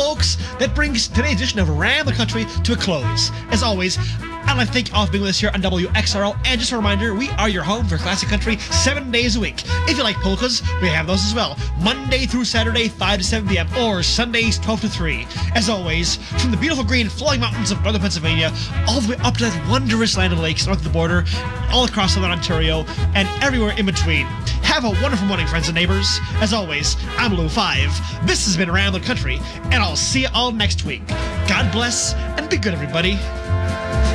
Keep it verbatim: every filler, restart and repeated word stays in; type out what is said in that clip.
folks, that brings today's edition of Around the Country to a close. As always, I'd like to thank you all for being with us here on W X R O, and just a reminder, we are your home for classic country seven days a week. If you like polkas, we have those as well, Monday through Saturday, five to seven p.m., or Sundays, twelve to three. As always, from the beautiful green flowing mountains of northern Pennsylvania, all the way up to that wondrous land of lakes north of the border, all across southern Ontario, and everywhere in between. Have a wonderful morning, friends and neighbors. As always, I'm Lou Five. This has been Around the Country, and I'll see you all next week. God bless, and be good, everybody.